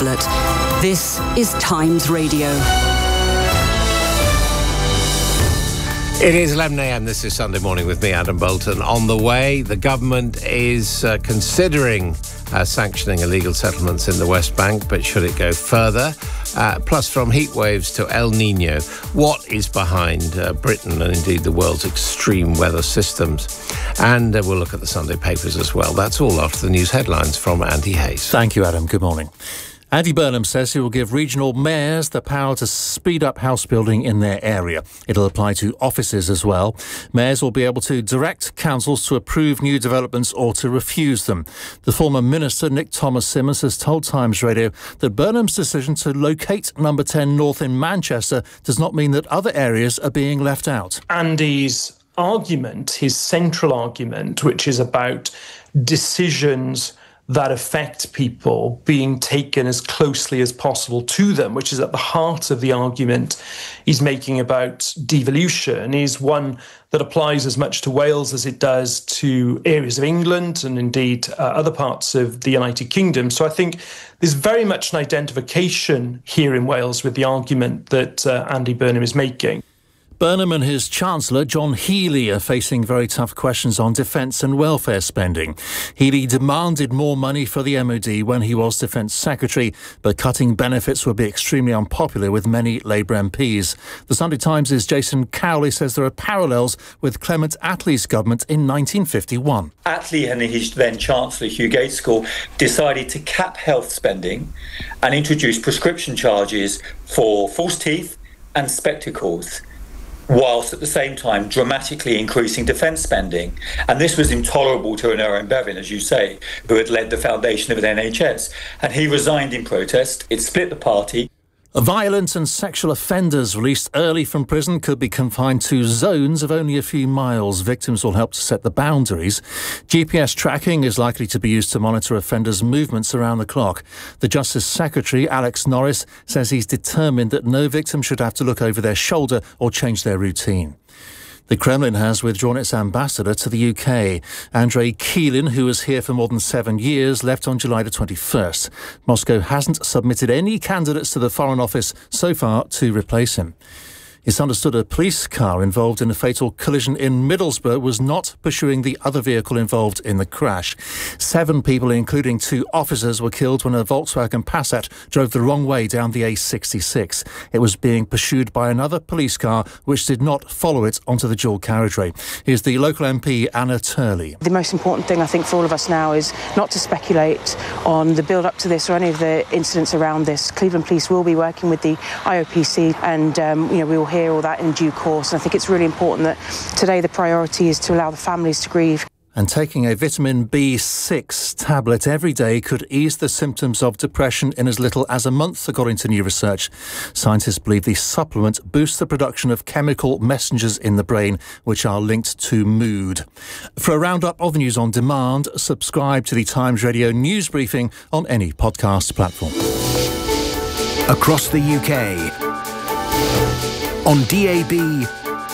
tablet. This is Times Radio. It is 11 a.m. This is Sunday Morning with me, Adam Bolton. On the way, the government is considering sanctioning illegal settlements in the West Bank, but should it go further? Plus, from heat waves to El Nino, what is behind Britain and indeed the world's extreme weather systems? And we'll look at the Sunday papers as well. That's all after the news headlines from Andy Hayes. Thank you, Adam. Good morning. Andy Burnham says he will give regional mayors the power to speed up house building in their area. It'll apply to offices as well. Mayors will be able to direct councils to approve new developments or to refuse them. The former minister, Nick Thomas-Symonds, has told Times Radio that Burnham's decision to locate Number 10 North in Manchester does not mean that other areas are being left out. Andy's argument, his central argument, which is about decisions that affect people being taken as closely as possible to them, which is at the heart of the argument he's making about devolution, is one that applies as much to Wales as it does to areas of England and indeed other parts of the United Kingdom. So I think there's very much an identification here in Wales with the argument that Andy Burnham is making. Burnham and his Chancellor, John Healey, are facing very tough questions on defence and welfare spending. Healey demanded more money for the MOD when he was Defence Secretary, but cutting benefits would be extremely unpopular with many Labour MPs. The Sunday Times' Jason Cowley says there are parallels with Clement Attlee's government in 1951. Attlee and his then Chancellor, Hugh Gaitskell, decided to cap health spending and introduce prescription charges for false teeth and spectacles, whilst at the same time dramatically increasing defence spending. And this was intolerable to Aaron Bevin, as you say, who had led the foundation of an NHS. And he resigned in protest. It split the party. Violent and sexual offenders released early from prison could be confined to zones of only a few miles. Victims will help to set the boundaries. GPS tracking is likely to be used to monitor offenders' movements around the clock. The Justice Secretary, Alex Norris, says he's determined that no victim should have to look over their shoulder or change their routine. The Kremlin has withdrawn its ambassador to the UK. Andrei Keelin, who was here for more than 7 years, left on July the 21st. Moscow hasn't submitted any candidates to the Foreign Office so far to replace him. It's understood a police car involved in a fatal collision in Middlesbrough was not pursuing the other vehicle involved in the crash. 7 people, including 2 officers, were killed when a Volkswagen Passat drove the wrong way down the A66. It was being pursued by another police car, which did not follow it onto the dual carriageway. Here's the local MP, Anna Turley. The most important thing, I think, for all of us now is not to speculate on the build-up to this or any of the incidents around this. Cleveland Police will be working with the IOPC and, we will hear all that in due course. And I think it's really important that today the priority is to allow the families to grieve. And taking a vitamin B6 tablet every day could ease the symptoms of depression in as little as a month, according to new research. Scientists believe the supplement boosts the production of chemical messengers in the brain, which are linked to mood. For a roundup of the news on demand, subscribe to the Times Radio news briefing on any podcast platform. Across the UK, on DAB,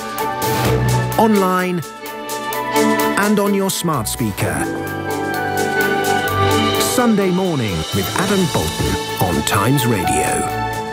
online, and on your smart speaker. Sunday Morning with Adam Bolton on Times Radio.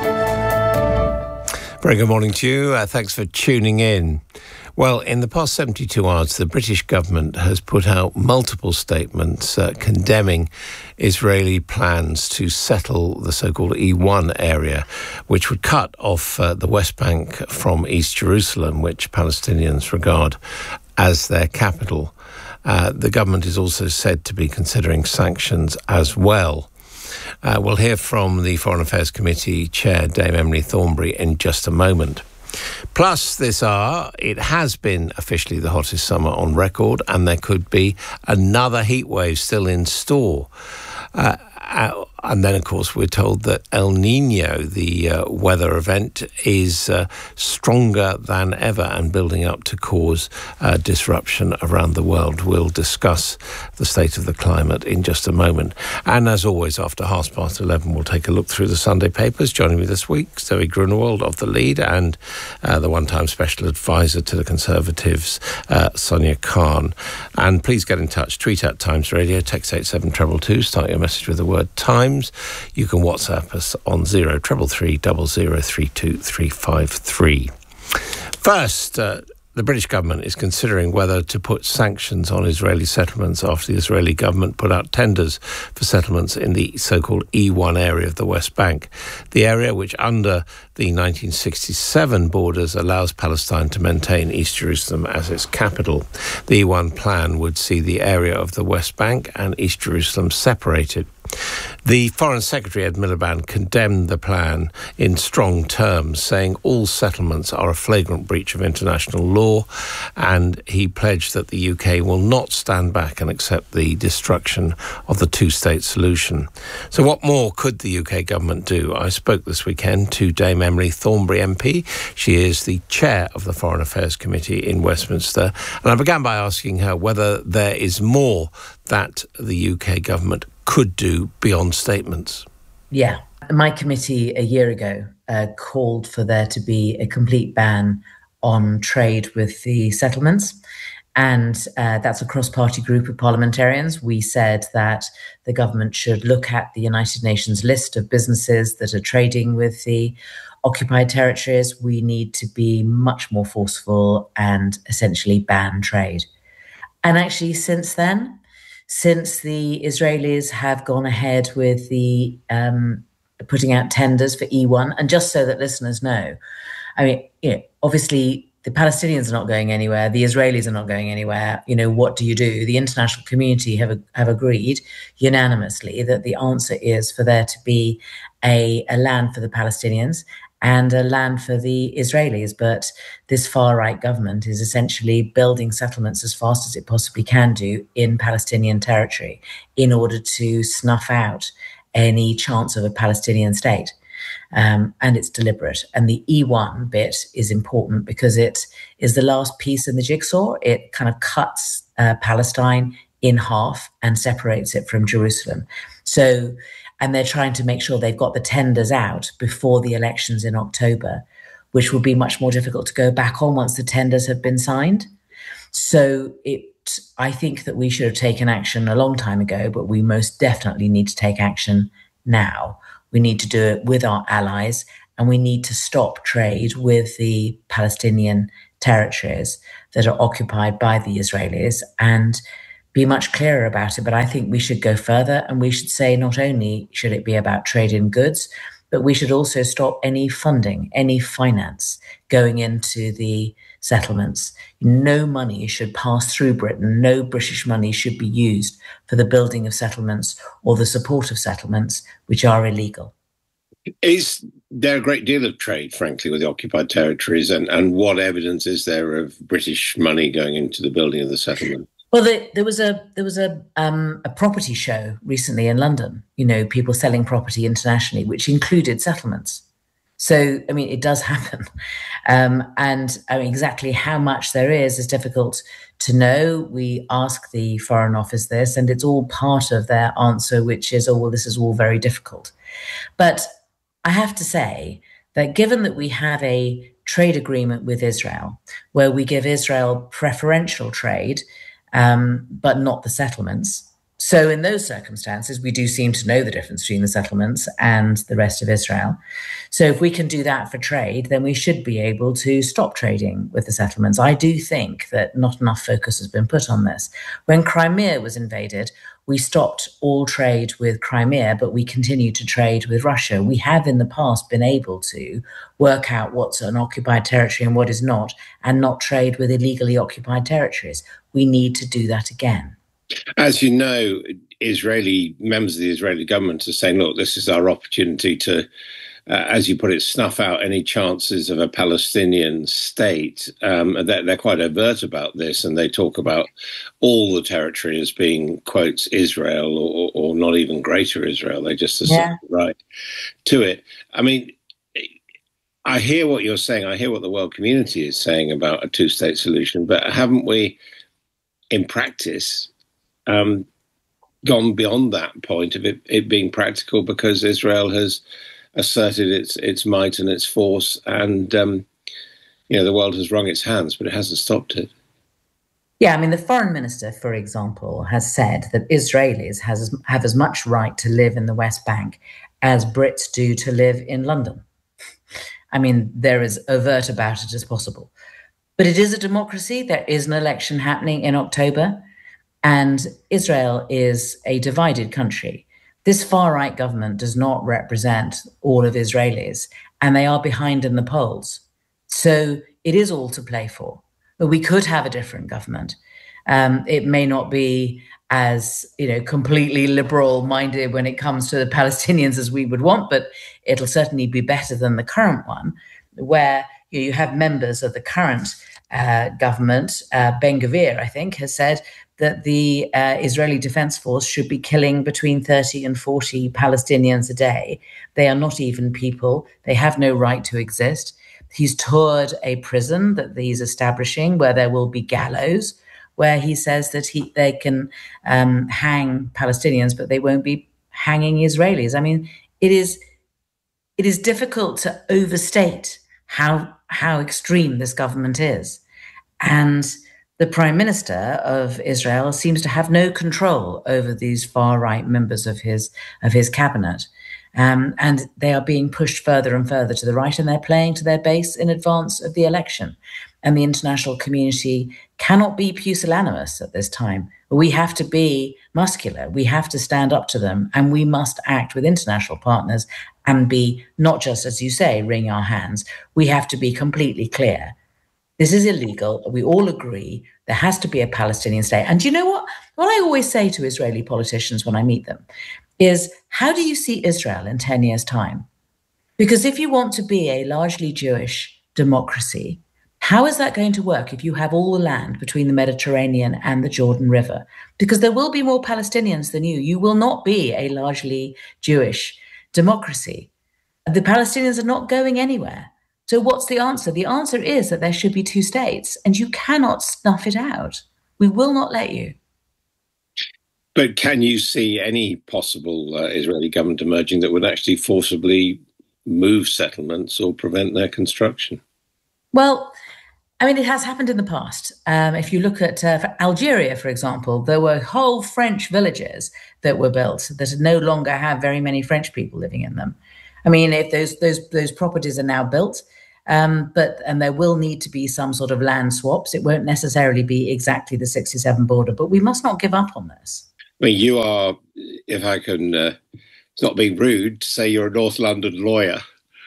Very good morning to you. Thanks for tuning in. Well, in the past 72 hours, the British government has put out multiple statements condemning Israeli plans to settle the so-called E1 area, which would cut off the West Bank from East Jerusalem, which Palestinians regard as their capital. The government is also said to be considering sanctions as well. We'll hear from the Foreign Affairs Committee Chair, Dame Emily Thornberry, in just a moment. Plus, this hour, it has been officially the hottest summer on record, and there could be another heat wave still in store. And then, of course, we're told that El Nino, the weather event, is stronger than ever and building up to cause disruption around the world. We'll discuss the state of the climate in just a moment. And as always, after 11:30, we'll take a look through the Sunday papers. Joining me this week, Zoe Grunewald of The Lead and the one-time special advisor to the Conservatives, Sonia Khan. And please get in touch. Tweet at Times Radio, text 87222, start your message with the word Time. Times. You can WhatsApp us on 0333 0032 353. First, the British government is considering whether to put sanctions on Israeli settlements after the Israeli government put out tenders for settlements in the so-called E1 area of the West Bank, the area which under the 1967 borders allows Palestine to maintain East Jerusalem as its capital. The E1 plan would see the area of the West Bank and East Jerusalem separated. The Foreign Secretary, Ed Miliband, condemned the plan in strong terms, saying all settlements are a flagrant breach of international law, and he pledged that the UK will not stand back and accept the destruction of the two-state solution. So what more could the UK government do? I spoke this weekend to Dame Emily Thornberry MP. She is the chair of the Foreign Affairs Committee in Westminster, and I began by asking her whether there is more that the UK government could do beyond statements. Yeah. My committee a year ago called for there to be a complete ban on trade with the settlements. And that's a cross-party group of parliamentarians. We said that the government should look at the United Nations list of businesses that are trading with the occupied territories. We need to be much more forceful and essentially ban trade. And actually, since then, since the Israelis have gone ahead with the putting out tenders for E1, and just so that listeners know, I mean, obviously the Palestinians are not going anywhere, the Israelis are not going anywhere. What do you do? The international community have agreed unanimously that the answer is for there to be a land for the Palestinians and a land for the Israelis. But this far-right government is essentially building settlements as fast as it possibly can do in Palestinian territory in order to snuff out any chance of a Palestinian state. And it's deliberate. And the E1 bit is important because it is the last piece in the jigsaw. It kind of cuts Palestine in half and separates it from Jerusalem. And they're trying to make sure they've got the tenders out before the elections in October, which will be much more difficult to go back on once the tenders have been signed. So I think that we should have taken action a long time ago, but we most definitely need to take action now. We need to do it with our allies, and we need to stop trade with the Palestinian territories that are occupied by the Israelis and be much clearer about it. But I think we should go further, and we should say not only should it be about trade in goods, but we should also stop any funding, any finance going into the settlements. No money should pass through Britain. No British money should be used for the building of settlements or the support of settlements which are illegal. Is there a great deal of trade, frankly, with the occupied territories? And what evidence is there of British money going into the building of the settlement? Well, there was a property show recently in London, people selling property internationally, which included settlements. So, I mean, it does happen. Exactly how much there is difficult to know. We ask the Foreign Office this, and it's all part of their answer, which is, this is all very difficult. But I have to say that given that we have a trade agreement with Israel, where we give Israel preferential trade, but not the settlements. So in those circumstances, we do seem to know the difference between the settlements and the rest of Israel. So if we can do that for trade, then we should be able to stop trading with the settlements. I do think that not enough focus has been put on this. When Crimea was invaded, we stopped all trade with Crimea, but we continue to trade with Russia. We have in the past been able to work out what's an occupied territory and what is not, and not trade with illegally occupied territories. We need to do that again. As you know, Israeli members of the Israeli government are saying, look, this is our opportunity to, as you put it, snuff out any chances of a Palestinian state. They're quite overt about this, and they talk about all the territory as being, quotes, Israel or not even greater Israel. They just assert right to it. I mean, I hear what you're saying. I hear what the world community is saying about a two-state solution, but haven't we, in practice, gone beyond that point of it being practical because Israel has asserted its might and its force, and the world has wrung its hands, but it hasn't stopped it. Yeah, I mean, the foreign minister, for example, has said that Israelis have as much right to live in the West Bank as Brits do to live in London. I mean, they're as overt about it as possible. But it is a democracy. There is an election happening in October, and Israel is a divided country. This far-right government does not represent all of Israelis, and they are behind in the polls. So it is all to play for. But we could have a different government. It may not be as, completely liberal-minded when it comes to the Palestinians as we would want, but it'll certainly be better than the current one, where you have members of the current government. Ben-Gvir, I think, has said that the Israeli Defense Force should be killing between 30 and 40 Palestinians a day. They are not even people. They have no right to exist. He's toured a prison that he's establishing where there will be gallows, where he says that they can hang Palestinians, but they won't be hanging Israelis. I mean, it is difficult to overstate how extreme this government is. And the Prime Minister of Israel seems to have no control over these far-right members of his cabinet. And they are being pushed further and further to the right, and they're playing to their base in advance of the election. And the international community cannot be pusillanimous at this time. We have to be muscular. We have to stand up to them, and we must act with international partners and be not just, as you say, wring our hands. We have to be completely clear. This is illegal. We all agree there has to be a Palestinian state. And you know what? What I always say to Israeli politicians when I meet them is, how do you see Israel in 10 years' time? Because if you want to be a largely Jewish democracy, how is that going to work if you have all the land between the Mediterranean and the Jordan River? Because there will be more Palestinians than you. You will not be a largely Jewish democracy. The Palestinians are not going anywhere. So what's the answer? The answer is that there should be two states, and you cannot snuff it out. We will not let you. But can you see any possible Israeli government emerging that would actually forcibly move settlements or prevent their construction? Well, I mean, it has happened in the past. If you look at for Algeria, for example, there were whole French villages that were built that no longer have very many French people living in them. I mean, if those properties are now built, and there will need to be some sort of land swaps. It won't necessarily be exactly the 67 border, but we must not give up on this. I mean, you are, if I can, it's not being rude to say you're a North London lawyer.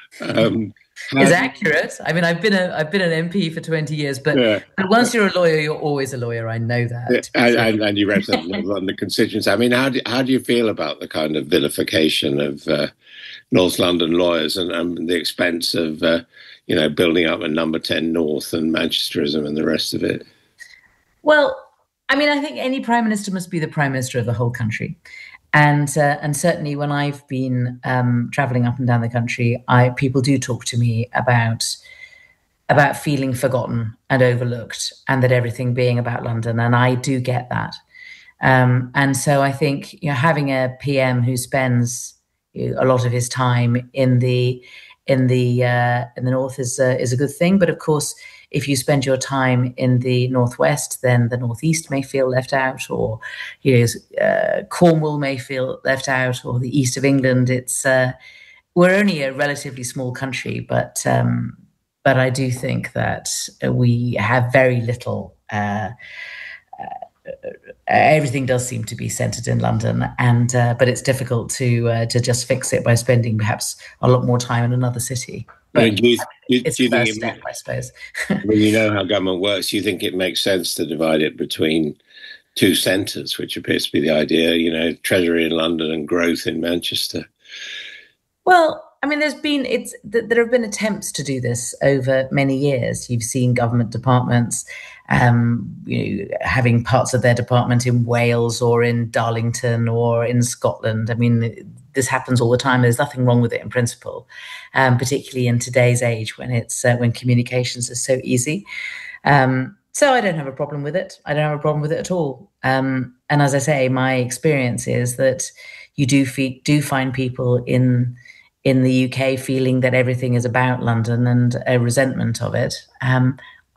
It's accurate. I mean, I've been an MP for 20 years, but once you're a lawyer, you're always a lawyer. I know that. And you represent the London constituency. I mean, how do you feel about the kind of vilification of North London lawyers and the expense of building up a number 10 North and Manchesterism and the rest of it? Well, I mean, I think any prime minister must be the prime minister of the whole country. And certainly when I've been traveling up and down the country, people do talk to me about feeling forgotten and overlooked, and that everything being about London. And I do get that. And so I think having a PM who spends a lot of his time in the north is a good thing. But of course, if you spend your time in the northwest, then the northeast may feel left out, or Cornwall may feel left out, or the east of England. We're only a relatively small country, but I do think that we have very little. Everything does seem to be centred in London, but it's difficult to just fix it by spending perhaps a lot more time in another city. But it's the first step, I suppose. When you know how government works, do you think it makes sense to divide it between two centres, which appears to be the idea, Treasury in London and growth in Manchester? Well, I mean, there have been attempts to do this over many years. You've seen government departments having parts of their department in Wales or in Darlington or in Scotland. I mean, this happens all the time. There's nothing wrong with it in principle, particularly in today's age when communications are so easy. So I don't have a problem with it. I don't have a problem with it at all. And as I say, my experience is that you do find people in the UK feeling that everything is about London and a resentment of it.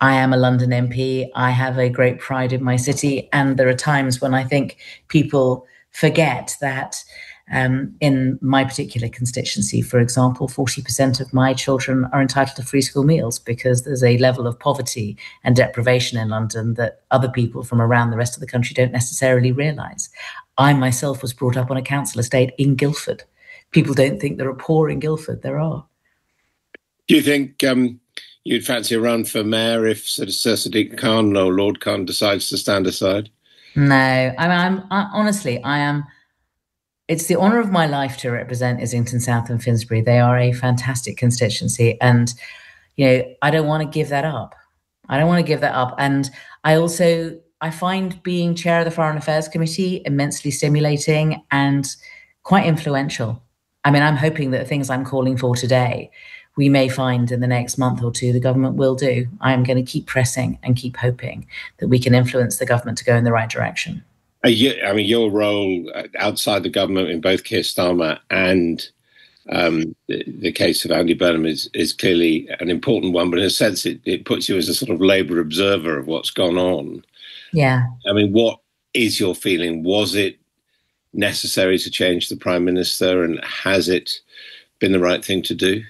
I am a London MP. I have a great pride in my city. And there are times when I think people forget that in my particular constituency, for example, 40% of my children are entitled to free school meals because there's a level of poverty and deprivation in London that other people from around the rest of the country don't necessarily realise. I myself was brought up on a council estate in Guildford. People don't think there are poor in Guildford. There are. Do you think you'd fancy a run for mayor if Sir Sadiq Khan or Lord Khan decides to stand aside? No, I am. It's the honour of my life to represent Islington South and Finsbury. They are a fantastic constituency, and I don't want to give that up. And I find being chair of the Foreign Affairs Committee immensely stimulating and quite influential. I mean, I'm hoping that the things I'm calling for today, we may find in the next month or two the government will do. I'm going to keep pressing and keep hoping that we can influence the government to go in the right direction. Your role outside the government in both Keir Starmer and the case of Andy Burnham is clearly an important one, but in a sense it puts you as a sort of Labour observer of what's gone on. Yeah. I mean, what is your feeling? Was it necessary to change the Prime Minister, and has it been the right thing to do?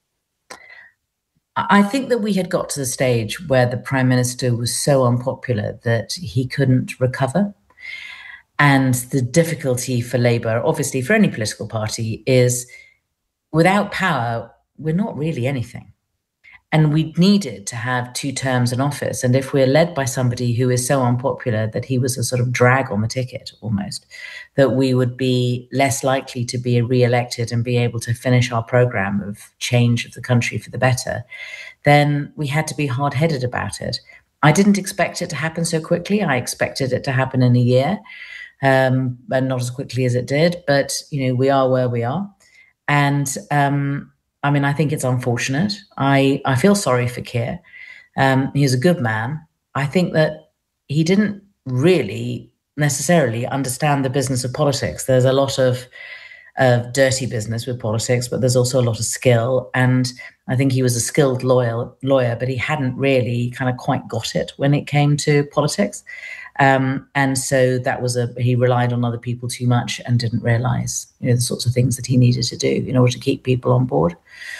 I think that we had got to the stage where the Prime Minister was so unpopular that he couldn't recover. And the difficulty for Labour, obviously for any political party, is without power, we're not really anything. And we needed to have 2 terms in office. And if we're led by somebody who is so unpopular that he was a sort of drag on the ticket almost, that we would be less likely to be re-elected and be able to finish our programme of change of the country for the better, then we had to be hard-headed about it. I didn't expect it to happen so quickly. I expected it to happen in a year. And not as quickly as it did, but we are where we are. And I think it's unfortunate. I feel sorry for Keir. He's a good man. I think that he didn't really necessarily understand the business of politics. There's a lot of dirty business with politics, but there's also a lot of skill. And I think he was a skilled lawyer, but he hadn't really kind of quite got it when it came to politics. And so he relied on other people too much and didn't realise, the sorts of things that he needed to do in order to keep people on board.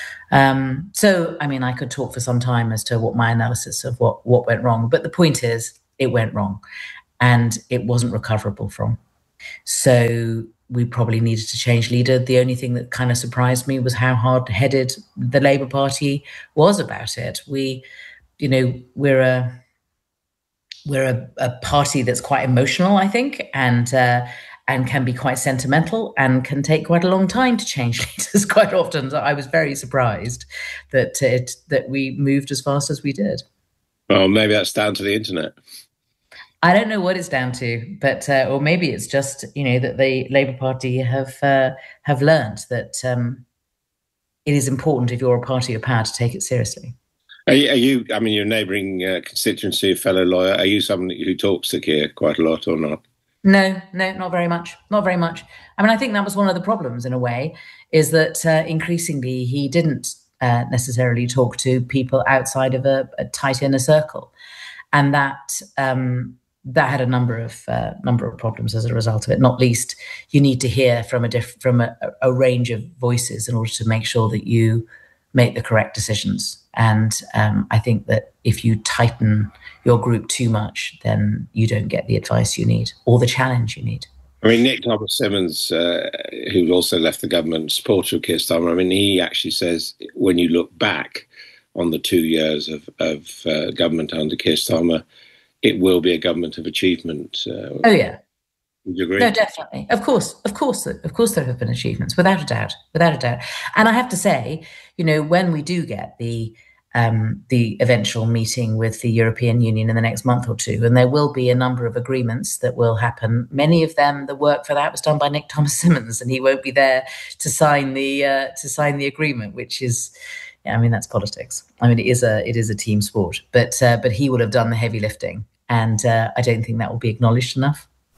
I could talk for some time as to what my analysis of what went wrong, but the point is it went wrong and it wasn't recoverable from. So we probably needed to change leader. The only thing that kind of surprised me was how hard-headed the Labour Party was about it. We're a party that's quite emotional, I think, and can be quite sentimental and can take quite a long time to change leaders quite often. So I was very surprised that we moved as fast as we did. Well, maybe that's down to the internet. I don't know what it's down to, but or maybe it's just that the Labour Party have learned that it is important if you're a party of power to take it seriously. Are you? I mean, your neighbouring constituency, a fellow lawyer. Are you someone who talks to Keir quite a lot, or not? No, not very much. Not very much. I mean, I think that was one of the problems in a way, is that increasingly he didn't necessarily talk to people outside of a tight inner circle, and that had a number of problems as a result of it. Not least, you need to hear from a range of voices in order to make sure that you make the correct decisions. And I think that if you tighten your group too much, then you don't get the advice you need or the challenge you need. I mean, Nick Thomas-Symonds, who also left the government, supporter of Keir Starmer, I mean, he actually says when you look back on the 2 years of government under Keir Starmer, it will be a government of achievement. Oh, yeah. Would you agree? No, definitely. Of course there have been achievements, without a doubt. And I have to say, when we do get the eventual meeting with the European Union in the next month or two, and there will be a number of agreements that will happen. Many of them, the work for that was done by Nick Thomas-Symonds, and he won't be there to sign the agreement, which is, that's politics. I mean, it is a team sport, but he will have done the heavy lifting, and I don't think that will be acknowledged enough.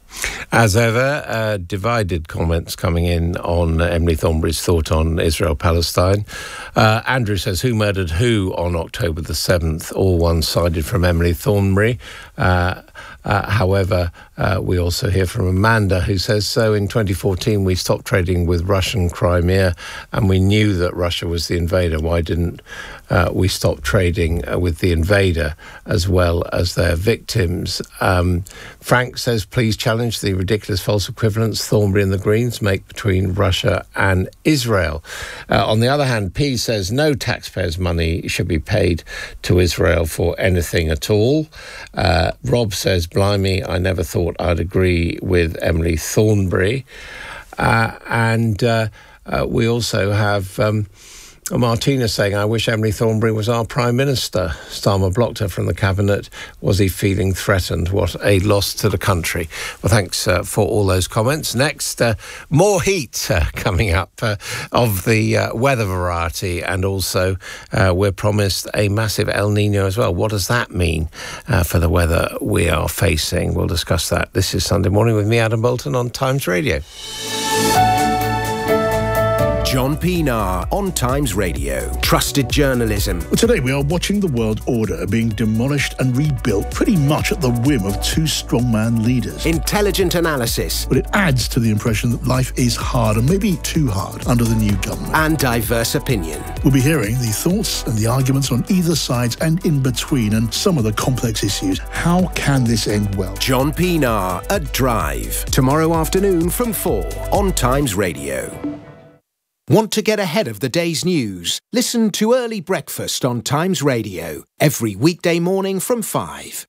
As ever, divided comments coming in on Emily Thornberry's thought on Israel-Palestine. Andrew says, who murdered who on October the 7th? All one-sided from Emily Thornberry. However, we also hear from Amanda, who says, so in 2014 we stopped trading with Russian Crimea and we knew that Russia was the invader. Why didn't we stop trading with the invader as well as their victims? Frank says, please challenge the ridiculous false equivalence Thornberry and the Greens make between Russia and Israel. On the other hand, P says no taxpayers' money should be paid to Israel for anything at all. Rob says, blimey, I never thought I'd agree with Emily Thornberry. And we also have Martina saying, I wish Emily Thornberry was our Prime Minister. Starmer blocked her from the Cabinet. Was he feeling threatened? What a loss to the country. Well, thanks for all those comments. Next, more heat coming up of the weather variety, and also we're promised a massive El Nino as well. What does that mean for the weather we are facing? We'll discuss that. This is Sunday Morning with me, Adam Bolton, on Times Radio. John Pienaar on Times Radio. Trusted journalism. Well, today we are watching the world order being demolished and rebuilt pretty much at the whim of two strongman leaders. Intelligent analysis. But it adds to the impression that life is hard, and maybe too hard, under the new government. And diverse opinion. We'll be hearing the thoughts and the arguments on either side and in between, and some of the complex issues. How can this end well? John Pienaar at Drive. Tomorrow afternoon from 4 on Times Radio. Want to get ahead of the day's news? Listen to Early Breakfast on Times Radio every weekday morning from 5.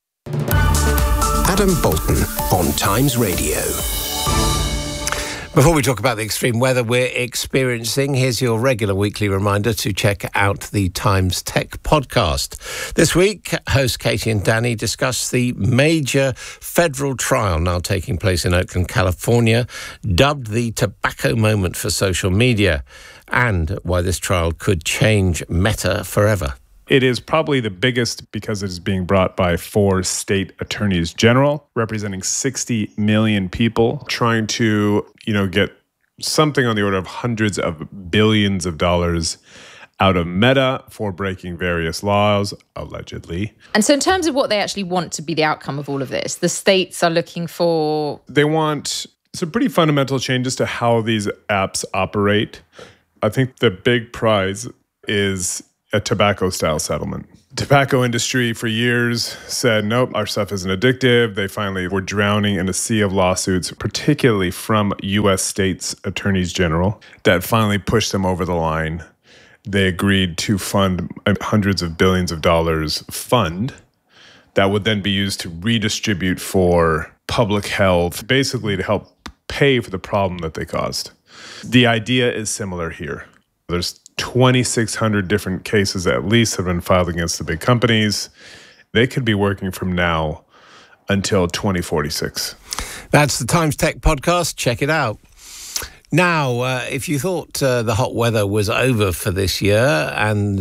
Adam Bolton on Times Radio. Before we talk about the extreme weather we're experiencing, here's your regular weekly reminder to check out the Times Tech podcast. This week, hosts Katie and Danny discuss the major federal trial now taking place in Oakland, California, dubbed the tobacco moment for social media, and why this trial could change Meta forever. It is probably the biggest because it is being brought by 4 state attorneys general, representing 60 million people, trying to, get something on the order of hundreds of billions of dollars out of Meta for breaking various laws, allegedly. And so in terms of what they actually want to be the outcome of all of this, the states are looking for... They want some pretty fundamental changes to how these apps operate. I think the big prize is a tobacco-style settlement. Tobacco industry for years said, nope, our stuff isn't addictive. They finally were drowning in a sea of lawsuits, particularly from U.S. states' attorneys general, that finally pushed them over the line. They agreed to fund hundreds of billions of dollars fund that would then be used to redistribute for public health, basically to help pay for the problem that they caused. The idea is similar here. There's 2,600 different cases at least have been filed against the big companies. They could be working from now until 2046. That's the Times Tech podcast. Check it out. Now, if you thought the hot weather was over for this year, and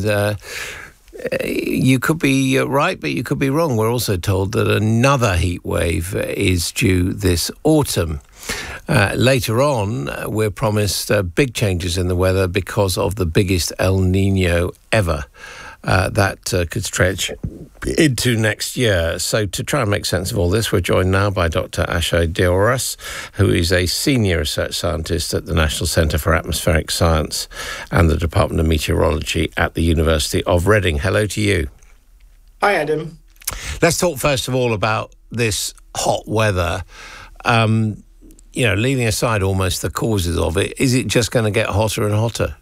you could be right, but you could be wrong. We're also told that another heat wave is due this autumn. Later on, we're promised big changes in the weather because of the biggest El Nino ever. That could stretch into next year. So to try and make sense of all this, we're joined now by Dr. Akshay Deoras, who is a senior research scientist at the National Centre for Atmospheric Science and the Department of Meteorology at the University of Reading. Hello to you. Hi, Adam. Let's talk first of all about this hot weather. Leaving aside almost the causes of it, is it just going to get hotter and hotter?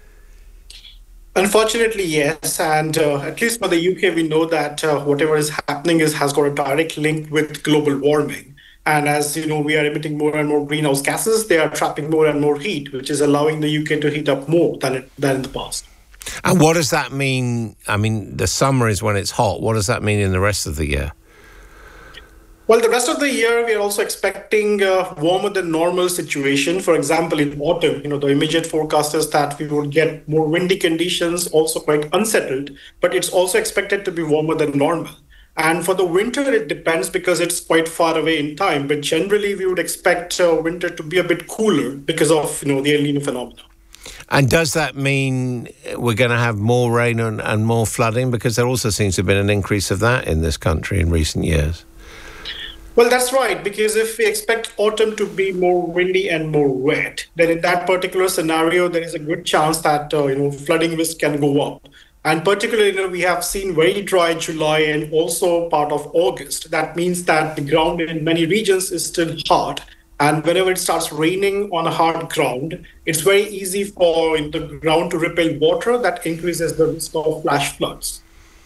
Unfortunately, yes. And at least for the UK, we know that whatever is happening has got a direct link with global warming. And as you know, we are emitting more and more greenhouse gases. They are trapping more and more heat, which is allowing the UK to heat up more than in the past. And what does that mean? I mean, the summer is when it's hot. What does that mean in the rest of the year? Well, the rest of the year, we are also expecting a warmer than normal situation. For example, in autumn, the immediate forecast is that we will get more windy conditions, also quite unsettled, but it's also expected to be warmer than normal. And for the winter, it depends because it's quite far away in time. But generally, we would expect winter to be a bit cooler because of the El Nino phenomenon. And does that mean we're going to have more rain and more flooding? Because there also seems to have been an increase of that in this country in recent years. Well, that's right, because if we expect autumn to be more windy and more wet, then in that particular scenario, there is a good chance that flooding risk can go up. And particularly, we have seen very dry July and also part of August. That means that the ground in many regions is still hard. And whenever it starts raining on a hard ground, it's very easy for the ground to repel water. That increases the risk of flash floods.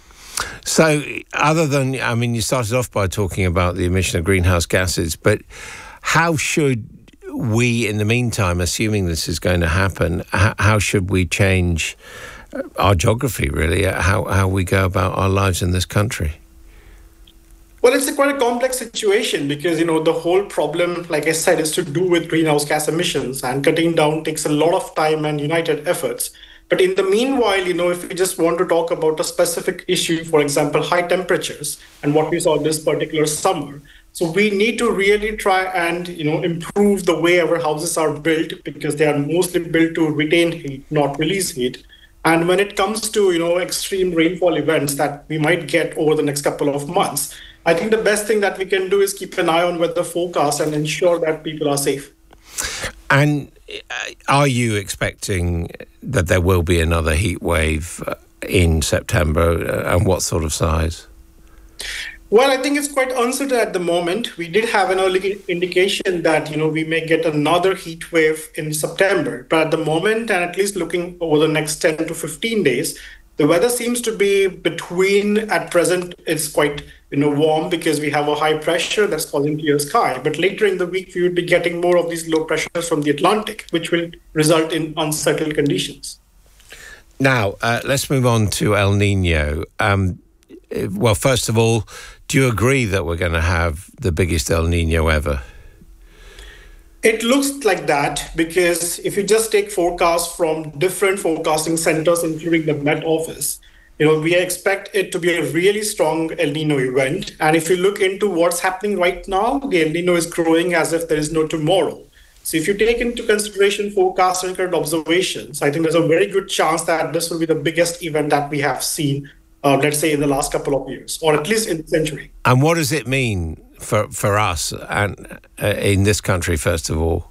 So other than, you started off by talking about the emission of greenhouse gases, but how should we, in the meantime, assuming this is going to happen, how should we change our geography, really, how we go about our lives in this country? Well, it's quite a complex situation because, the whole problem, like I said, is to do with greenhouse gas emissions, and cutting down takes a lot of time and united efforts. But in the meanwhile, if we just want to talk about a specific issue, for example, high temperatures and what we saw this particular summer. So we need to really try and, improve the way our houses are built, because they are mostly built to retain heat, not release heat. And when it comes to, extreme rainfall events that we might get over the next couple of months, I think the best thing that we can do is keep an eye on weather forecasts and ensure that people are safe. And are you expecting that there will be another heat wave in September, and what sort of size? Well, I think it's quite uncertain at the moment. We did have an early indication that, we may get another heat wave in September. But at the moment, and at least looking over the next 10 to 15 days, the weather seems to be between, at present, it's quite warm because we have a high pressure that's causing clear sky. But later in the week, we would be getting more of these low pressures from the Atlantic, which will result in unsettled conditions. Now, let's move on to El Nino. Well, first of all, do you agree that we're going to have the biggest El Nino ever? It looks like that because if you just take forecasts from different forecasting centers, including the Met Office, we expect it to be a really strong El Nino event. And if you look into what's happening right now, the El Nino is growing as if there is no tomorrow. So if you take into consideration forecasts and current observations, I think there's a very good chance that this will be the biggest event that we have seen, let's say, in the last couple of years, or at least in the century. And what does it mean for us and in this country, first of all?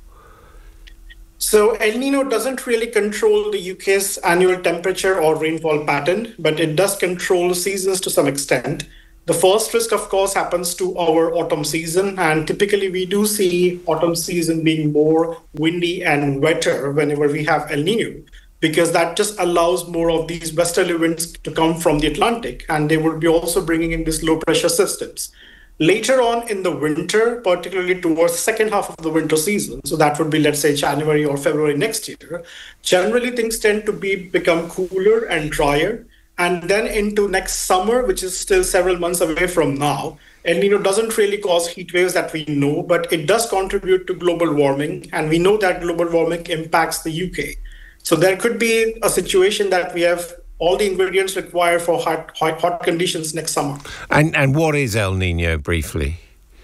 So El Nino doesn't really control the UK's annual temperature or rainfall pattern, but it does control seasons to some extent. The first risk, of course, happens to our autumn season, and typically we do see autumn season being more windy and wetter whenever we have El Nino, because that just allows more of these westerly winds to come from the Atlantic, and they would be also bringing in these low pressure systems. Later on in the winter, particularly towards the second half of the winter season, so that would be, let's say, January or February next year, generally things tend to become cooler and drier. And then into next summer, which is still several months away from now, El Nino doesn't really cause heat waves that we know, but it does contribute to global warming. And we know that global warming impacts the UK. So there could be a situation that we have all the ingredients required for hot conditions next summer. And what is El Nino, briefly?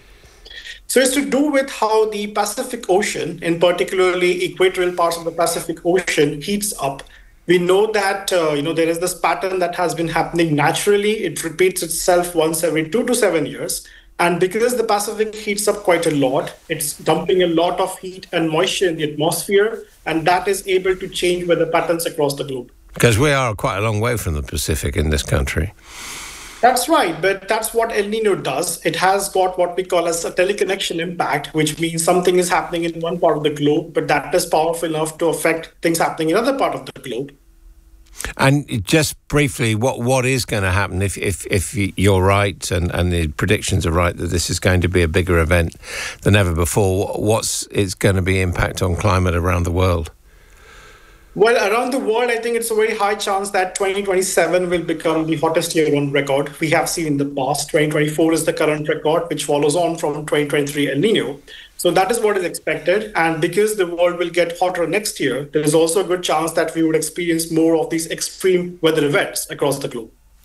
So it's to do with how the Pacific Ocean, in particularly equatorial parts of the Pacific Ocean, heats up. We know that there is this pattern that has been happening naturally. It repeats itself once every 2 to 7 years. And because the Pacific heats up quite a lot, it's dumping a lot of heat and moisture in the atmosphere, and that is able to change weather patterns across the globe. Because we are quite a long way from the Pacific in this country. That's right, but that's what El Nino does. It has got what we call as a teleconnection impact, which means something is happening in one part of the globe, but that is powerful enough to affect things happening in another part of the globe. And just briefly, what is going to happen if you're right and the predictions are right that this is going to be a bigger event than ever before? What's its going to be impact on climate around the world? Well, around the world, I think it's a very high chance that 2027 will become the hottest year on record. We have seen in the past, 2024 is the current record, which follows on from 2023 El Nino. So that is what is expected. And because the world will get hotter next year, there is also a good chance that we would experience more of these extreme weather events across the globe.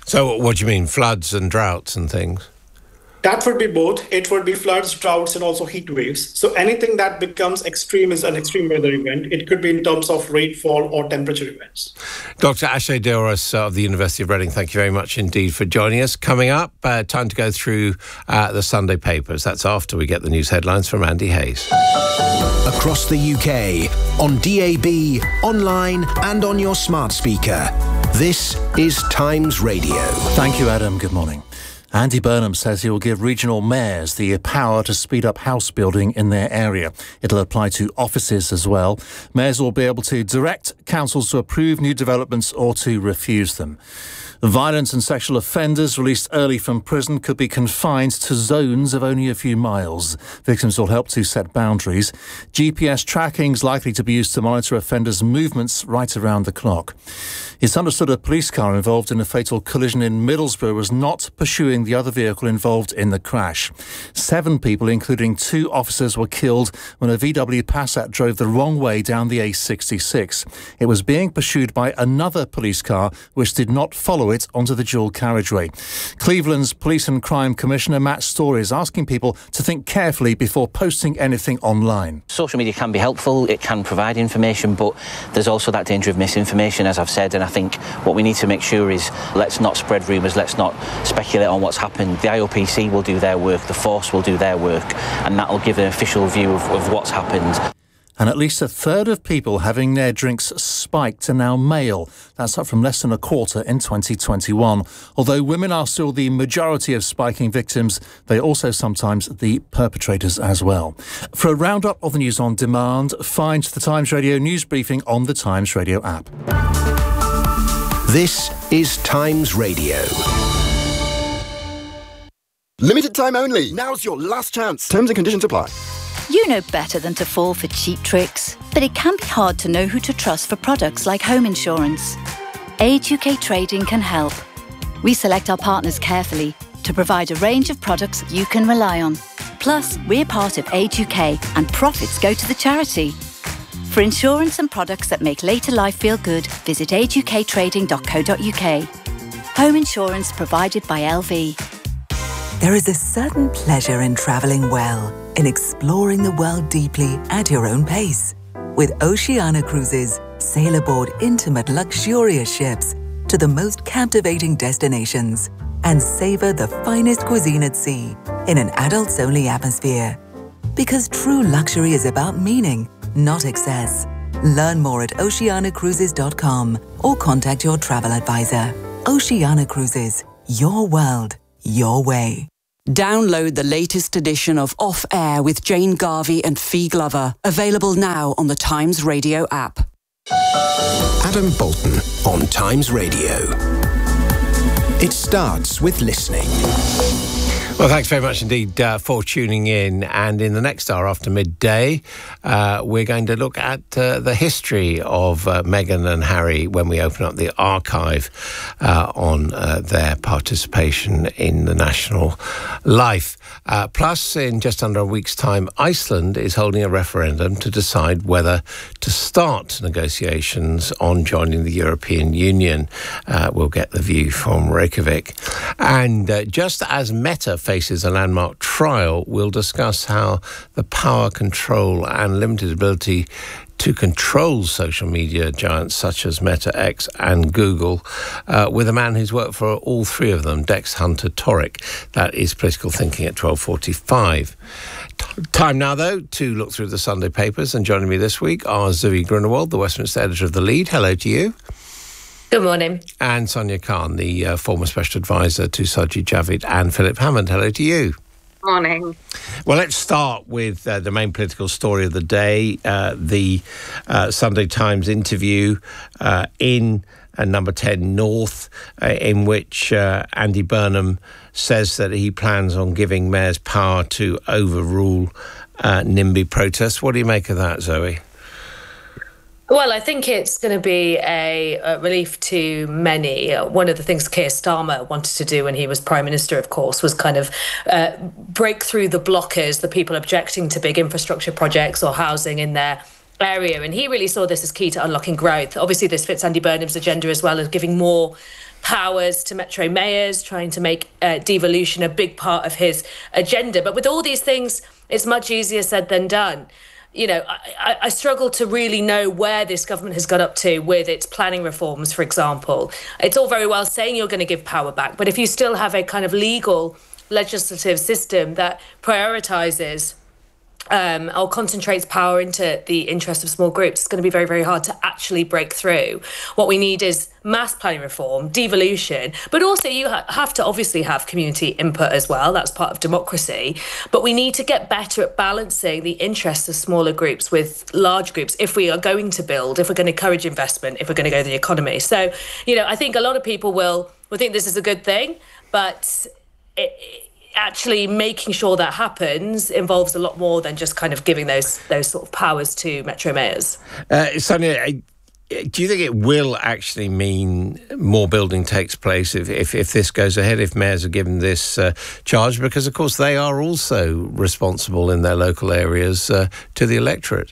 So what do you mean, floods and droughts and things? That would be both. It would be floods, droughts, and also heat waves. So anything that becomes extreme is an extreme weather event. It could be in terms of rainfall or temperature events. Dr. Ashay Deoras of the University of Reading, thank you very much indeed for joining us. Coming up, time to go through the Sunday papers. That's after we get the news headlines from Andy Hayes. Across the UK, on DAB, online and on your smart speaker. This is Times Radio. Thank you, Adam. Good morning. Andy Burnham says he will give regional mayors the power to speed up house building in their area. It'll apply to offices as well. Mayors will be able to direct councils to approve new developments or to refuse them. Violent and sexual offenders released early from prison could be confined to zones of only a few miles. Victims will help to set boundaries. GPS tracking is likely to be used to monitor offenders' movements right around the clock. It's understood a police car involved in a fatal collision in Middlesbrough was not pursuing the other vehicle involved in the crash. 7 people, including 2 officers, were killed when a VW Passat drove the wrong way down the A66. It was being pursued by another police car, which did not follow it onto the dual carriageway. Cleveland's Police and Crime Commissioner Matt Story is asking people to think carefully before posting anything online. Social media can be helpful, it can provide information, but there's also that danger of misinformation, as I've said, and I think what we need to make sure is let's not spread rumours, let's not speculate on what's happened. The IOPC will do their work, the force will do their work, and that will give an official view of what's happened. And at least a third of people having their drinks spiked are now male. That's up from less than a quarter in 2021. Although women are still the majority of spiking victims, they're also sometimes the perpetrators as well. For a roundup of the news on demand, find the Times Radio news briefing on the Times Radio app. This is Times Radio. Limited time only. Now's your last chance. Terms and conditions apply. You know better than to fall for cheap tricks, but it can be hard to know who to trust for products like home insurance. Age UK Trading can help. We select our partners carefully to provide a range of products you can rely on. Plus, we're part of Age UK and profits go to the charity. For insurance and products that make later life feel good, visit ageUKtrading.co.uk. Home insurance provided by LV. There is a certain pleasure in travelling well, in exploring the world deeply at your own pace. With Oceania Cruises, sail aboard intimate, luxurious ships to the most captivating destinations and savour the finest cuisine at sea in an adults-only atmosphere. Because true luxury is about meaning, not excess. Learn more at oceanacruises.com or contact your travel advisor. Oceania Cruises, your world, your way. Download the latest edition of Off Air with Jane Garvey and Fee Glover. Available now on the Times Radio app. Adam Bolton on Times Radio. It starts with listening. Well, thanks very much indeed for tuning in. And in the next hour after midday, we're going to look at the history of Meghan and Harry when we open up the archive on their participation in the national life. Plus, in just under a week's time, Iceland is holding a referendum to decide whether to start negotiations on joining the European Union. We'll get the view from Reykjavik. And just as Meta faces a landmark trial, we'll discuss how the power, control and limited ability to control social media giants such as Meta, X and Google with a man who's worked for all 3 of them, Dex Hunter Torek. That is Political Thinking at 12:45. Time now, though, to look through the Sunday papers. And joining me this week are Zoe Grunewald, the Westminster editor of The Lead. Hello to you. Good morning. And Sonia Khan, the former special advisor to Sajid Javid and Philip Hammond. Hello to you. Morning. Well, let's start with the main political story of the day, the Sunday Times interview in Number 10 North, in which Andy Burnham says that he plans on giving mayors power to overrule NIMBY protests. What do you make of that, Zoe? Well, I think it's going to be a relief to many. One of the things Keir Starmer wanted to do when he was Prime Minister, of course, was kind of break through the blockers, the people objecting to big infrastructure projects or housing in their area. And he really saw this as key to unlocking growth. Obviously, this fits Andy Burnham's agenda as well, as giving more powers to metro mayors, trying to make devolution a big part of his agenda. But with all these things, it's much easier said than done. I struggle to really know where this government has got up to with its planning reforms, for example. It's all very well saying you're going to give power back, but if you still have a kind of legal legislative system that prioritises or concentrates power into the interest of small groups, it's going to be very, very hard to actually break through. What we need is mass planning reform, devolution, but also you have to obviously have community input as well. That's part of democracy. But we need to get better at balancing the interests of smaller groups with large groups if we are going to build, if we're going to encourage investment, if we're going to go to the economy. So, I think a lot of people will think this is a good thing, but actually making sure that happens involves a lot more than just kind of giving those sort of powers to metro mayors. Sonia, do you think it will actually mean more building takes place if this goes ahead, if mayors are given this charge? Because, of course, they are also responsible in their local areas to the electorate.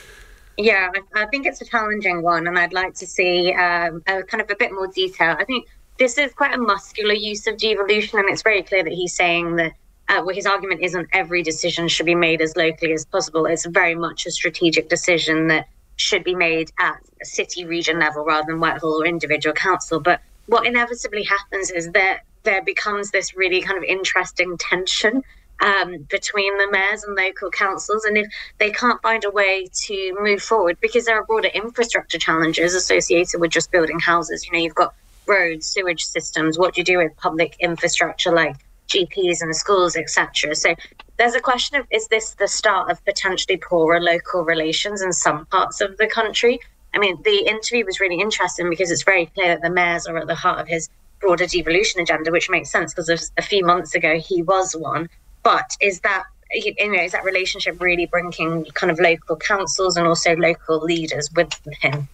Yeah, I think it's a challenging one, and I'd like to see kind of a bit more detail. I think this is quite a muscular use of devolution, and it's very clear that he's saying that his argument isn't every decision should be made as locally as possible. It's very much a strategic decision that should be made at a city region level rather than Whitehall or individual council. But what inevitably happens is that there becomes this really kind of interesting tension between the mayors and local councils. And if they can't find a way to move forward, because there are broader infrastructure challenges associated with just building houses, you've got roads, sewage systems, what do you do with public infrastructure like GPs and schools, etc. So there's a question of, is this the start of potentially poorer local relations in some parts of the country? I mean, the interview was really interesting because it's very clear that the mayors are at the heart of his broader devolution agenda, which makes sense because a few months ago he was one. But is that relationship really bringing kind of local councils and also local leaders with him?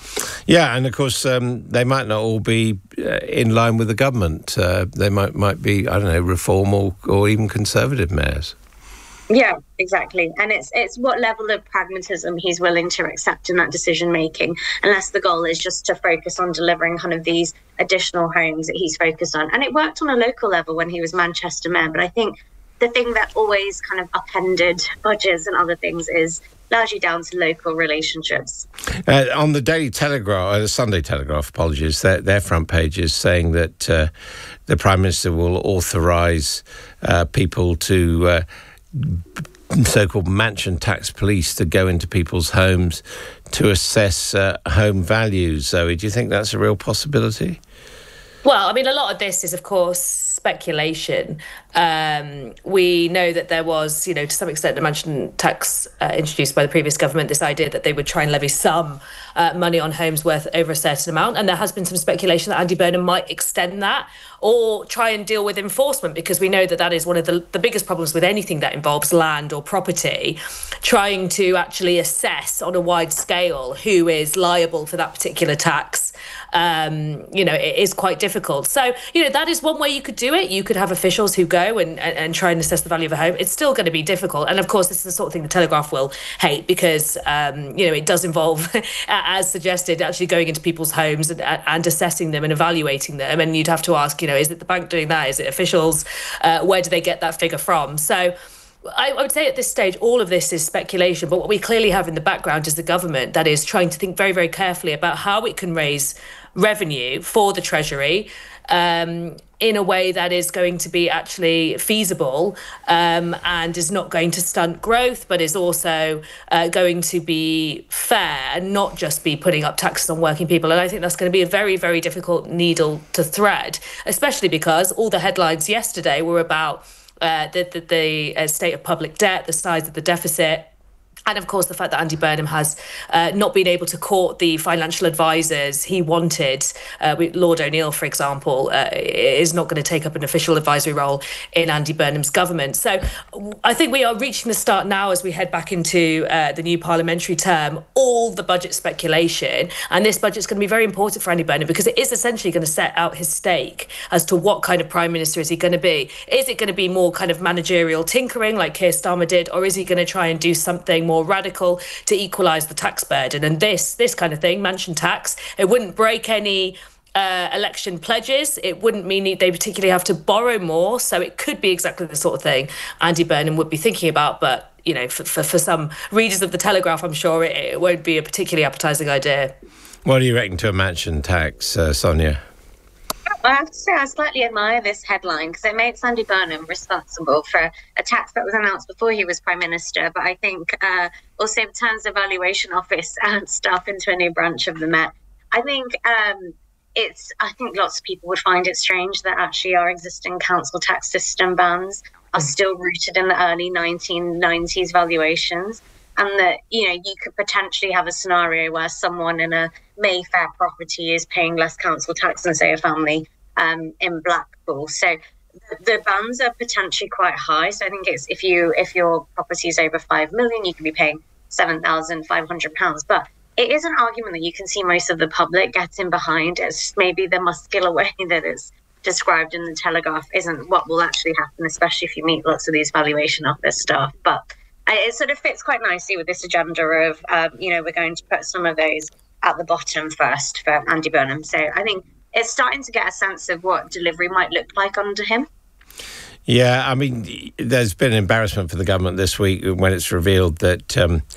Yeah, and of course, they might not all be in line with the government. They might be, I don't know, reform or even conservative mayors. Yeah, exactly. And it's what level of pragmatism he's willing to accept in that decision making, unless the goal is just to focus on delivering kind of these additional homes that he's focused on. And it worked on a local level when he was Manchester mayor. But I think the thing that always kind of upended budgets and other things is largely down to local relationships. On the Daily Telegraph, the Sunday Telegraph, apologies, their front page is saying that the Prime Minister will authorise people to so-called mansion tax police to go into people's homes to assess home values. Zoe, do you think that's a real possibility? Well, I mean, a lot of this is, of course, speculation. We know that there was, to some extent, a mansion tax introduced by the previous government, this idea that they would try and levy some money on homes worth over a certain amount. And there has been some speculation that Andy Burnham might extend that or try and deal with enforcement, because we know that is one of the biggest problems with anything that involves land or property, trying to actually assess on a wide scale who is liable for that particular tax. It is quite difficult. So, that is one way you could do it. You could have officials who go and try and assess the value of a home. It's still going to be difficult. And of course, this is the sort of thing the Telegraph will hate because, it does involve, as suggested, actually going into people's homes and assessing them and evaluating them. And you'd have to ask, is it the bank doing that? Is it officials? Where do they get that figure from? So I would say at this stage, all of this is speculation. But what we clearly have in the background is the government that is trying to think very, very carefully about how it can raise revenue for the Treasury in a way that is going to be actually feasible and is not going to stunt growth, but is also going to be fair and not just be putting up taxes on working people. And I think that's going to be a very, very difficult needle to thread, especially because all the headlines yesterday were about the state of public debt, the size of the deficit. And of course, the fact that Andy Burnham has not been able to court the financial advisors he wanted. Lord O'Neill, for example, is not going to take up an official advisory role in Andy Burnham's government. So I think we are reaching the start now as we head back into the new parliamentary term, all the budget speculation. And this budget is going to be very important for Andy Burnham because it is essentially going to set out his stake as to what kind of Prime Minister is he going to be. Is it going to be more kind of managerial tinkering like Keir Starmer did, or is he going to try and do something more more radical to equalise the tax burden. And this kind of thing, mansion tax, it wouldn't break any election pledges. It wouldn't mean they particularly have to borrow more. So it could be exactly the sort of thing Andy Burnham would be thinking about. But, you know, for some readers of The Telegraph, I'm sure it won't be a particularly appetising idea. What do you reckon to a mansion tax, Sonia? Well, I have to say I slightly admire this headline because it makes Andy Burnham responsible for a tax that was announced before he was Prime Minister, but I think also turns the Valuation Office and staff into a new branch of the Met. I think lots of people would find it strange that actually our existing council tax system bans are still rooted in the early 1990s valuations. And that, you know, you could potentially have a scenario where someone in a Mayfair property is paying less council tax than, say, a family in Blackpool. So the bans are potentially quite high. So I think it's if your property is over 5 million, you could be paying £7,500. But it is an argument that you can see most of the public getting behind. It's maybe the muscular way that it's described in the Telegraph isn't what will actually happen, especially if you meet lots of these valuation office staff. But it sort of fits quite nicely with this agenda of, we're going to put some of those at the bottom first for Andy Burnham. So I think it's starting to get a sense of what delivery might look like under him. Yeah, I mean, there's been embarrassment for the government this week when it's revealed that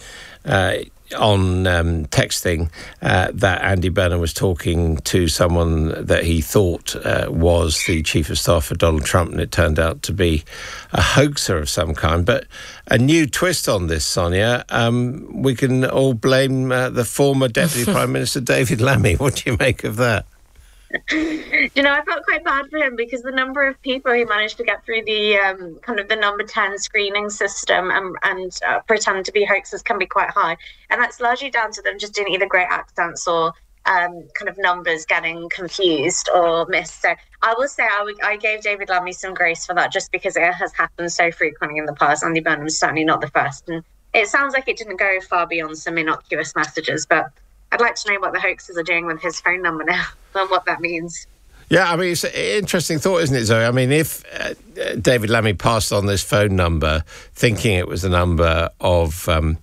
on texting that Andy Burnham was talking to someone that he thought was the chief of staff for Donald Trump, and it turned out to be a hoaxer of some kind. But a new twist on this, Sonia, we can all blame the former Deputy Prime Minister David Lammy. What do you make of that? You know, I felt quite bad for him because the number of people who managed to get through the kind of the number 10 screening system and pretend to be hoaxers can be quite high. And that's largely down to them just doing either great accents or kind of numbers getting confused or missed. So I will say I gave David Lammy some grace for that just because it has happened so frequently in the past. Andy Burnham is certainly not the first. And it sounds like it didn't go far beyond some innocuous messages, but I'd like to know what the hoaxers are doing with his phone number now and what that means. Yeah, I mean, it's an interesting thought, isn't it, Zoe? I mean, if David Lammy passed on this phone number thinking it was the number of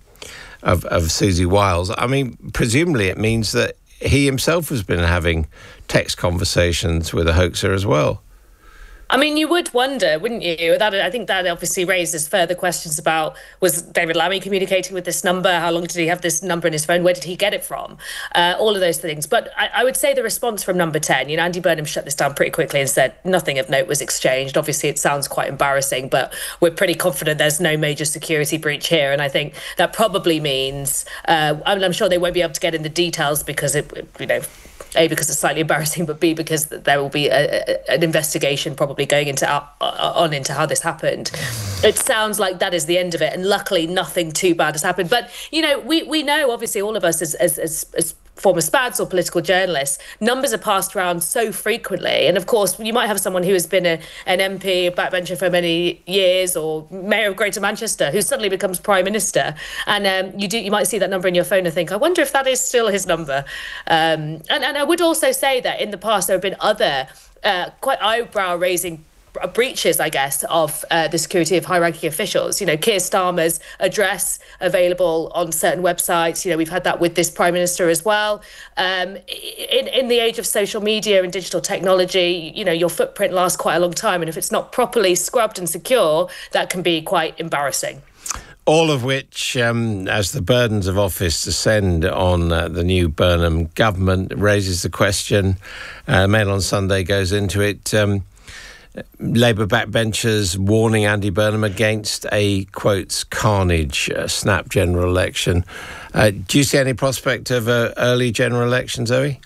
Susie Wiles, I mean, presumably it means that he himself has been having text conversations with a hoaxer as well. I mean, you would wonder, wouldn't you? I think that obviously raises further questions about, was David Lammy communicating with this number? How long did he have this number in his phone? Where did he get it from? All of those things. But I would say the response from number 10, you know, Andy Burnham shut this down pretty quickly and said nothing of note was exchanged. Obviously, it sounds quite embarrassing, but we're pretty confident there's no major security breach here. And I think that probably means, I'm sure they won't be able to get in the details because A, because it's slightly embarrassing, but B, because there will be an investigation probably going into how this happened. It sounds like that is the end of it, and luckily nothing too bad has happened. But, you know, we know, obviously, all of us as former SPADs or political journalists, numbers are passed around so frequently. And, of course, you might have someone who has been an MP, a backbencher for many years, or Mayor of Greater Manchester, who suddenly becomes Prime Minister. And you might see that number in your phone and think, I wonder if that is still his number. And I would also say that in the past there have been other quite eyebrow-raising breaches, I guess, of the security of high-ranking officials. You know, Keir Starmer's address available on certain websites. You know, we've had that with this Prime Minister as well. In the age of social media and digital technology, you know, your footprint lasts quite a long time. And if it's not properly scrubbed and secure, that can be quite embarrassing. All of which, as the burdens of office descend on the new Burnham government, raises the question, Mail on Sunday goes into it, Labour backbenchers warning Andy Burnham against a, quotes, carnage snap general election. Do you see any prospect of an early general election, Zoe?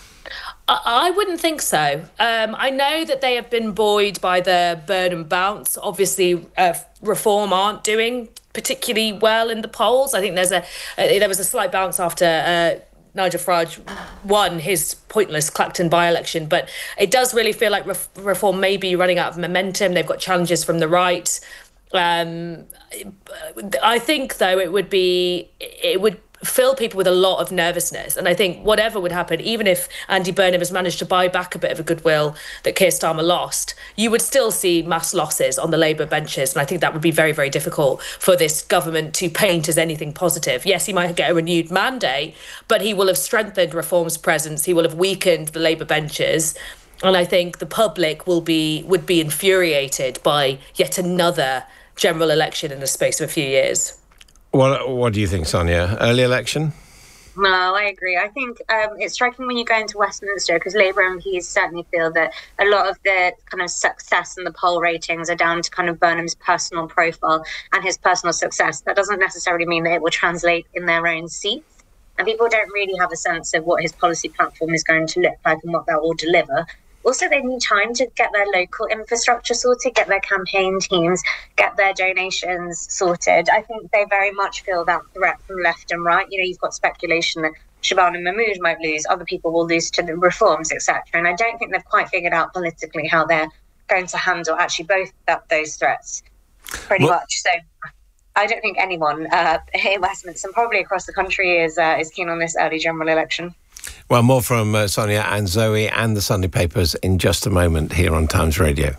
I wouldn't think so. I know that they have been buoyed by the Burnham bounce. Obviously, Reform aren't doing particularly well in the polls. I think there was a slight bounce after Nigel Farage won his pointless Clacton by-election, but it does really feel like Reform may be running out of momentum. They've got challenges from the right. I think, though, it would fill people with a lot of nervousness. And I think whatever would happen, even if Andy Burnham has managed to buy back a bit of a goodwill that Keir Starmer lost, you would still see mass losses on the Labour benches. And I think that would be very, very difficult for this government to paint as anything positive. Yes, he might get a renewed mandate, but he will have strengthened Reform's presence. He will have weakened the Labour benches. And I think the public would be infuriated by yet another general election in the space of a few years. What do you think, Sonia? Early election? No, I agree. I think it's striking when you go into Westminster, because Labour MPs certainly feel that a lot of the kind of success in the poll ratings are down to kind of Burnham's personal profile and his personal success. That doesn't necessarily mean that it will translate in their own seats. And people don't really have a sense of what his policy platform is going to look like and what that will deliver. Also, they need time to get their local infrastructure sorted, get their campaign teams, get their donations sorted. I think they very much feel that threat from left and right. You know, you've got speculation that Shabana Mahmood might lose, other people will lose to the reforms, etc. And I don't think they've quite figured out politically how they're going to handle actually both those threats, pretty much. So I don't think anyone in Westminster and probably across the country is keen on this early general election. Well, more from Sonia and Zoe and the Sunday papers in just a moment here on Times Radio.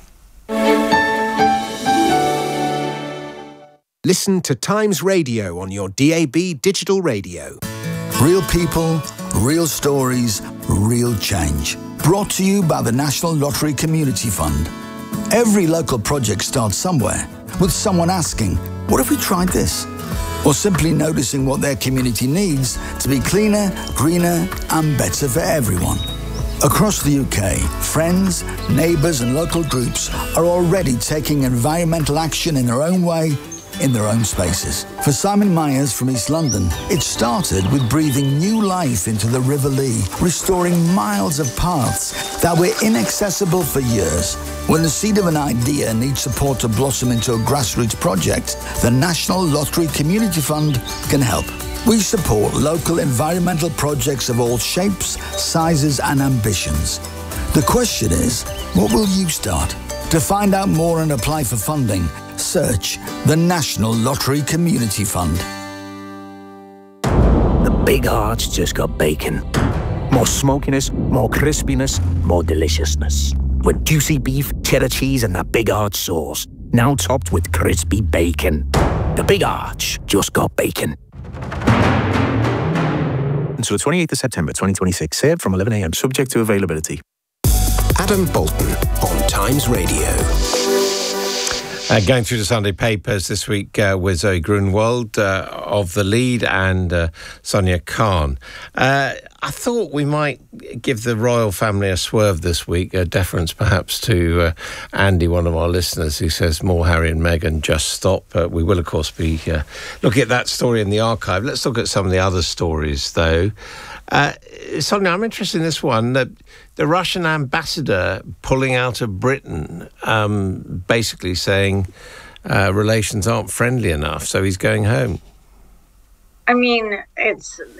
Listen to Times Radio on your DAB digital radio. Real people, real stories, real change. Brought to you by the National Lottery Community Fund. Every local project starts somewhere, with someone asking, what if we tried this? Or simply noticing what their community needs to be cleaner, greener and better for everyone. Across the UK, friends, neighbours and local groups are already taking environmental action in their own way, in their own spaces. For Simon Myers from East London, it started with breathing new life into the River Lee, restoring miles of paths that were inaccessible for years. When the seed of an idea needs support to blossom into a grassroots project, the National Lottery Community Fund can help. We support local environmental projects of all shapes, sizes and ambitions. The question is, what will you start? To find out more and apply for funding, search the National Lottery Community Fund. The Big Arch just got bacon. More smokiness, more crispiness, more deliciousness. With juicy beef, cheddar cheese and that Big Arch sauce. Now topped with crispy bacon. The Big Arch just got bacon. Until the 28th of September 2026. Served from 11 a.m. subject to availability. Adam Bolton on Times Radio. Going through the Sunday papers this week with Zoe Grunwald of The Lead and Sonia Khan. I thought we might give the royal family a swerve this week, a deference perhaps to Andy, one of our listeners, who says more Harry and Meghan, just stop. We will, of course, be looking at that story in the archive. Let's look at some of the other stories, though. Sonia, I'm interested in this one. The Russian ambassador pulling out of Britain, basically saying relations aren't friendly enough, so he's going home. I mean, it's